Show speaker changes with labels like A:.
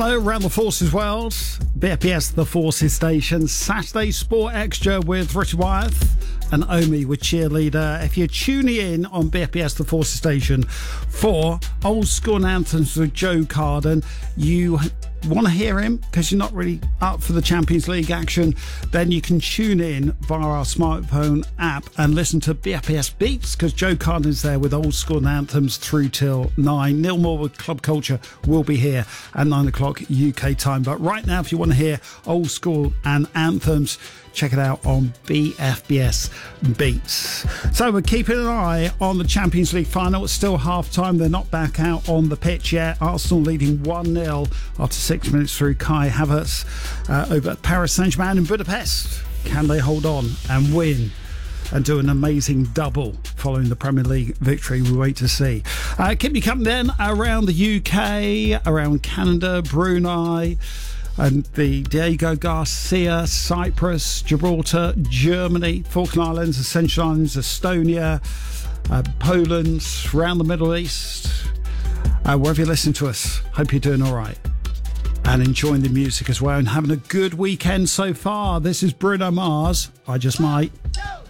A: Hello, around the Forces world. BFBS, the Forces station. Saturday Sport Extra with Richard Wyeth and Omi with Cheerleader. If you're tuning in on BFBS, the Forces station for Old School Anthems with Joe Carden, you want to hear him because you're not really up for the Champions League action, then you can tune in via our smartphone app and listen to BFBS Beats because Joe Carden's there with Old School Anthems through till 9. Neil Moore with Club Culture will be here at 9 o'clock UK time. But right now, if you want to hear Old School and Anthems, check it out on BFBS Beats. So we're keeping an eye on the Champions League final. It's still half-time. They're not back out on the pitch yet. Arsenal leading 1-0 after 6 minutes through Kai Havertz over at Paris Saint-Germain in Budapest. Can they hold on and win and do an amazing double following the Premier League victory? We wait to see. Keep me company then around the UK, around Canada, Brunei, and the Diego Garcia, Cyprus, Gibraltar, Germany, Falkland Islands, Ascension Islands, Estonia, Poland, around the Middle East. Wherever you listen to us, hope you're doing all right and enjoying the music as well and having a good weekend so far. This is Bruno Mars, I Just Might.